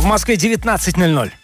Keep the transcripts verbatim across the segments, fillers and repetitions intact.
В Москве девятнадцать ноль ноль.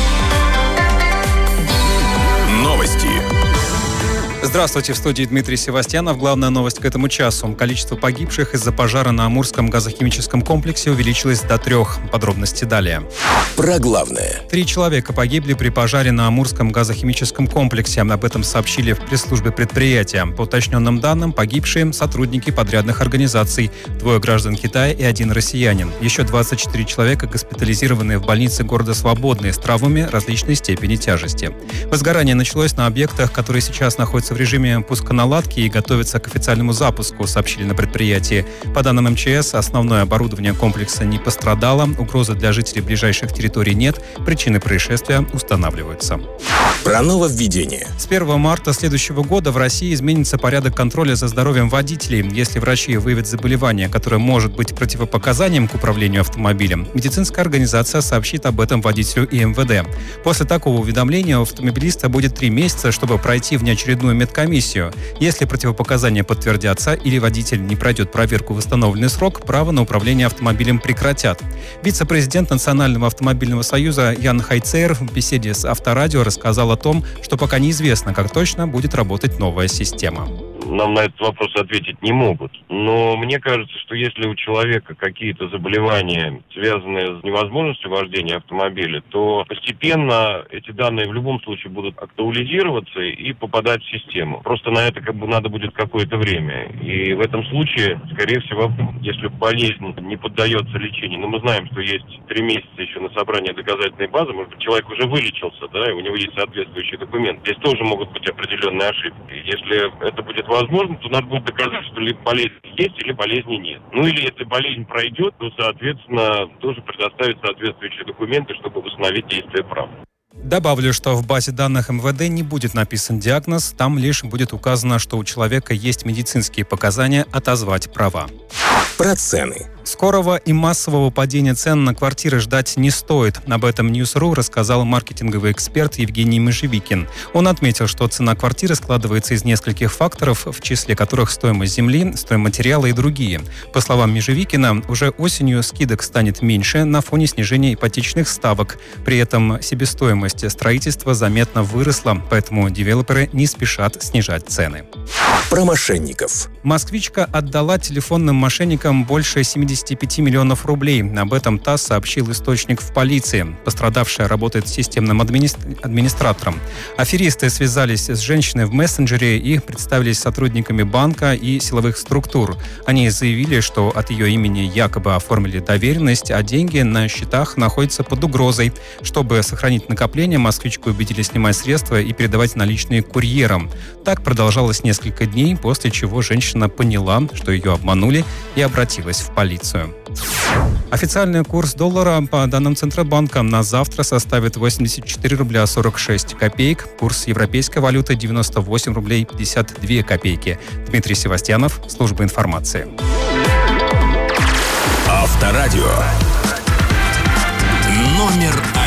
Новости. Здравствуйте, в студии Дмитрий Севастьянов. Главная новость к этому часу. Количество погибших из-за пожара на Амурском газохимическом комплексе увеличилось до трех. Подробности далее. Про главное. Три человека погибли при пожаре на Амурском газохимическом комплексе. Об этом сообщили в пресс-службе предприятия. По уточненным данным, погибшие – сотрудники подрядных организаций. Двое граждан Китая и один россиянин. Еще двадцать четыре человека госпитализированы в больнице города Свободной с травмами различной степени тяжести. Возгорание началось на объектах, которые сейчас находятся в режиме пусконаладки и готовятся к официальному запуску, сообщили на предприятии. По данным эм че эс, основное оборудование комплекса не пострадало, угрозы для жителей ближайших территорий нет, причины происшествия устанавливаются. Про нововведение. С первого марта следующего года в России изменится порядок контроля за здоровьем водителей. Если врачи выявят заболевание, которое может быть противопоказанием к управлению автомобилем, медицинская организация сообщит об этом водителю и эм вэ дэ. После такого уведомления у автомобилиста будет три месяца, чтобы пройти внеочередную медкомиссию. Если противопоказания подтвердятся или водитель не пройдет проверку в установленный срок, право на управление автомобилем прекратят. Вице-президент Национального автомобильного союза Ян Хайцер в беседе с Авторадио рассказал о том, что пока неизвестно, как точно будет работать новая система. Нам на этот вопрос ответить не могут. Но мне кажется, что если у человека какие-то заболевания, связанные с невозможностью вождения автомобиля, то постепенно эти данные в любом случае будут актуализироваться и попадать в систему. Просто на это как бы надо будет какое-то время. И в этом случае, скорее всего, если болезнь не поддается лечению, но мы знаем, что есть три месяца еще на собрание доказательной базы, может быть, человек уже вылечился, да, и у него есть соответствующий документ. Здесь тоже могут быть определенные ошибки. Если это будет возможно, то надо будет доказать, что либо болезнь есть, или болезни нет. Ну или если болезнь пройдет, то, соответственно, тоже предоставить соответствующие документы, чтобы восстановить действие прав. Добавлю, что в базе данных эм вэ дэ не будет написан диагноз, там лишь будет указано, что у человека есть медицинские показания отозвать права. Про цены. Скорого и массового падения цен на квартиры ждать не стоит. Об этом Ньюс точка ру рассказал маркетинговый эксперт Евгений Межевикин. Он отметил, что цена квартиры складывается из нескольких факторов, в числе которых стоимость земли, стройматериала и другие. По словам Межевикина, уже осенью скидок станет меньше на фоне снижения ипотечных ставок. При этом себестоимость строительства заметно выросла, поэтому девелоперы не спешат снижать цены. Про мошенников. Москвичка отдала телефонным мошенникам больше семьдесят пять миллионов рублей. Об этом ТАСС сообщил источник в полиции. Пострадавшая работает системным администр... администратором. Аферисты связались с женщиной в мессенджере и представились сотрудниками банка и силовых структур. Они заявили, что от ее имени якобы оформили доверенность, а деньги на счетах находятся под угрозой. Чтобы сохранить накопление, москвичку убедили снимать средства и передавать наличные курьерам. Так продолжалось несколько дней, после чего женщина поняла, что ее обманули, и обратилась в полицию. Официальный курс доллара по данным Центробанка на завтра составит восемьдесят четыре рубля сорок шесть копеек. Курс европейской валюты девяносто восемь рублей пятьдесят две копейки. Дмитрий Севастьянов, служба информации. Авторадио. Номер